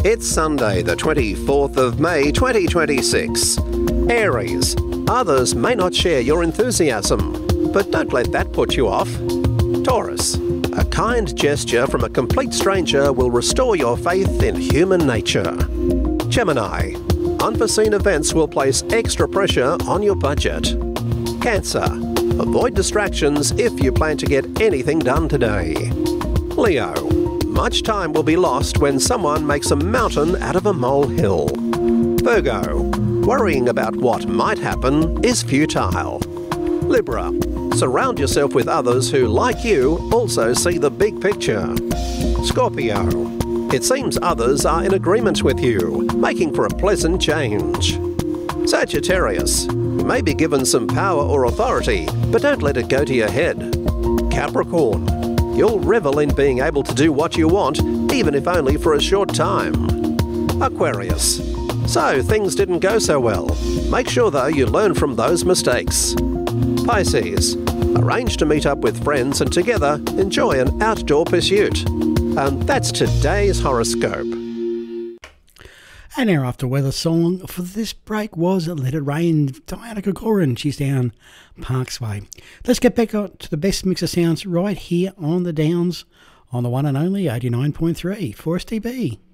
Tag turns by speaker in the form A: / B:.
A: It's Sunday, the 24th of May 2026. Aries, others may not share your enthusiasm, but don't let that put you off. Taurus, a kind gesture from a complete stranger will restore your faith in human nature. Gemini, unforeseen events will place extra pressure on your budget. Cancer, avoid distractions if you plan to get anything done today. Leo, much time will be lost when someone makes a mountain out of a molehill. Virgo, worrying about what might happen is futile. Libra, surround yourself with others who, like you, also see the big picture. Scorpio, it seems others are in agreement with you, making for a pleasant change. Sagittarius, you may be given some power or authority, but don't let it go to your head. Capricorn, you'll revel in being able to do what you want, even if only for a short time. Aquarius, so things didn't go so well. Make sure though you learn from those mistakes. Pisces, arrange to meet up with friends and together enjoy an outdoor pursuit. And that's today's horoscope.
B: And our after weather song for this break was Let It Rain, Diana Kokorin. She's down Parksway. Let's get back to the best mix of sounds right here on the Downs on the one and only 89.3 4STB.